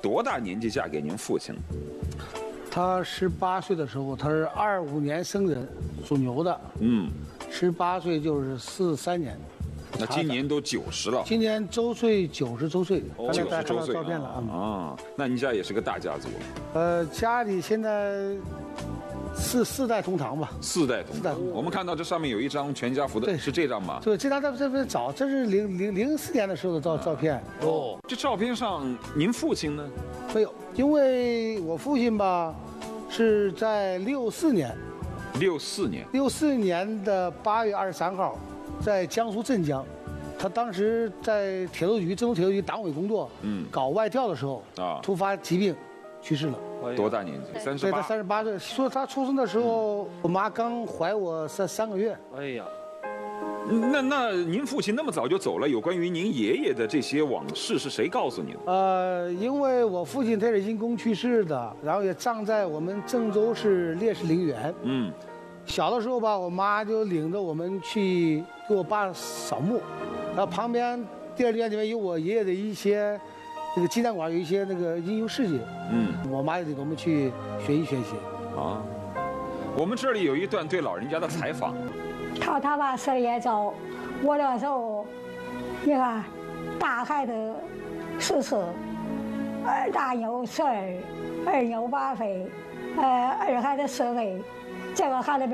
多大年纪嫁给您父亲？ 他18岁的时候，他是25年生人，属牛的。18岁就是43年。 那今年都90了。 今年周岁90周岁，刚才大家看到照片了啊。那您家也是个大家族。 家里现在四代同堂吧。 4代同堂。我们看到这上面有一张全家福的，是这张吗？ 对，这张这边早，这是04年的时候的照片。 哦，这照片上您父亲呢？ 没有，因为我父亲吧，是在64年。64年的8月23号。在江苏镇江，他当时在郑州铁路局党委工作，搞外调的时候突发疾病去世了。 多大年纪？38。 对，他38岁。说他出生的时候，我妈刚怀我3个月。 哎呀， 那您父亲那么早就走了，有关于您爷爷的这些往事是谁告诉你的？ 因为我父亲他是因公去世的，然后也葬在我们郑州市烈士陵园。小的时候吧，我妈就领着我们去给我爸扫墓，然后旁边第二间里面有我爷爷的一些那个纪念馆，有一些那个英雄事迹。我妈就领我们去学习。 啊，我们这里有一段对老人家的采访。 他把事也走，我那时候，你看，大孩子14，大妞12，二妞8岁，二孩子4岁。这个孩子